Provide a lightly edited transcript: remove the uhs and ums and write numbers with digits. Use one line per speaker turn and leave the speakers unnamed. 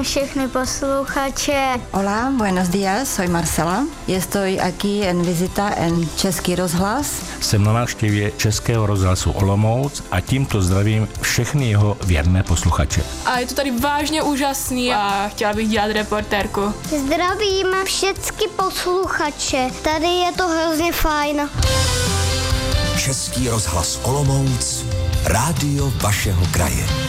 všechny posluchače.
Hola, buenos días, soy Marcela. Estoy aquí en visita en Český rozhlas.
Jsem na návštěvě Českého rozhlasu Olomouc a tímto zdravím všechny jeho věrné posluchače.
A je to tady vážně úžasný a chtěla bych dělat reportérku.
Zdravím všechny posluchače. Tady je to hrozně fajn.
Český rozhlas Olomouc, rádio vašeho kraje.